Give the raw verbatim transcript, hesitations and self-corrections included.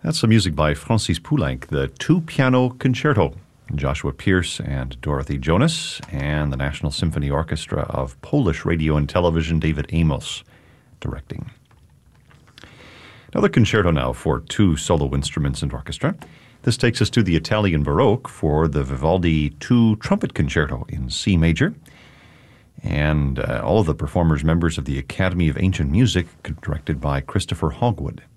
That's some music by Francis Poulenc, the Two-Piano Concerto. Joshua Pierce and Dorothy Jonas, and the National Symphony Orchestra of Polish Radio and Television, David Amos, directing. Another concerto now for two solo instruments and orchestra. This takes us to the Italian Baroque for the Vivaldi Two Trumpet Concerto in C major. And uh, all of the performers members of the Academy of Ancient Music, directed by Christopher Hogwood.